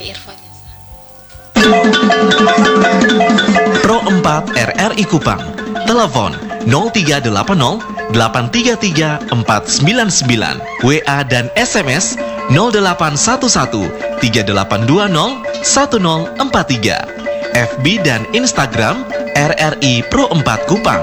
earphone-nya. Pro 4 RRI Kupang. Telepon 0380 833 499. WA dan SMS 0811 3820 1043. FB dan Instagram RRI Pro 4 Kupang.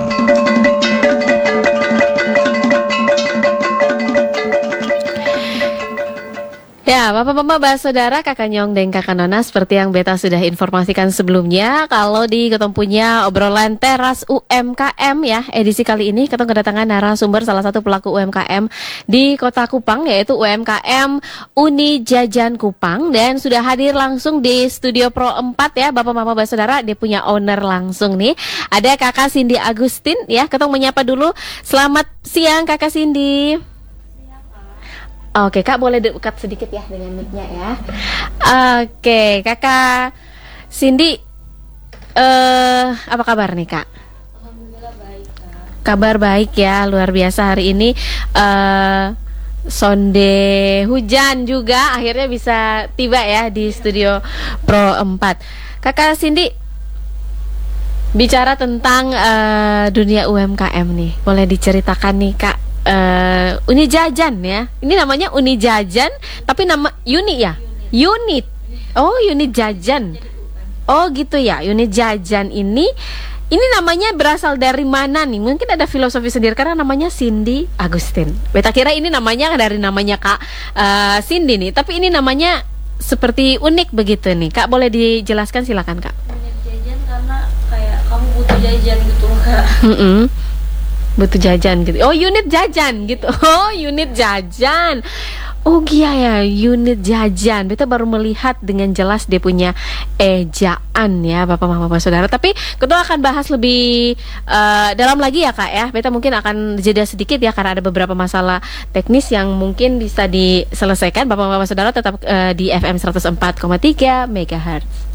Ya, Bapak-Bapak, Saudara, Kakak Nyong dan Kakak Nona, seperti yang Beta sudah informasikan sebelumnya, kalau di Ketong punya obrolan teras UMKM ya, edisi kali ini Ketong kedatangan narasumber salah satu pelaku UMKM di Kota Kupang, yaitu UMKM Uni Jajan Kupang, dan sudah hadir langsung di Studio Pro 4 ya, Bapak-Bapak, Saudara, dia punya owner langsung nih. Ada Kakak Cindy Agustin ya, Ketong menyapa dulu. Selamat siang Kakak Cindy. Oke, Kak, boleh dekat sedikit ya dengan mic-nya ya. Oke, Kakak Cindy, apa kabar nih, Kak? Alhamdulillah baik, Kak. Kabar baik ya, luar biasa hari ini. Sonde hujan juga akhirnya bisa tiba ya di Studio Pro 4. Kakak Cindy, bicara tentang dunia UMKM nih, boleh diceritakan nih, Kak? Uni Jajan ya. Ini namanya Uni Jajan, tapi nama unit ya? Unit. Oh, unit jajan. Oh, gitu ya. Unit jajan ini namanya berasal dari mana nih? Mungkin ada filosofi sendiri karena namanya Cindy Agustin. Beta kira ini namanya dari namanya Kak Cindy nih, tapi ini namanya seperti unik begitu nih. Kak, boleh dijelaskan, silakan, Kak. Unit jajan karena kayak kamu butuh jajan gitu, Kak. Butuh jajan gitu. Oh, unit jajan gitu. Oh, unit jajan. Oh iya ya, unit jajan. Beta baru melihat dengan jelas dia punya ejaan ya, Bapak, Mama, Saudara. Tapi kita akan bahas lebih dalam lagi ya, Kak ya. Beta mungkin akan jeda sedikit ya, karena ada beberapa masalah teknis yang mungkin bisa diselesaikan. Bapak, Mama, Saudara tetap di FM 104,3 MHz.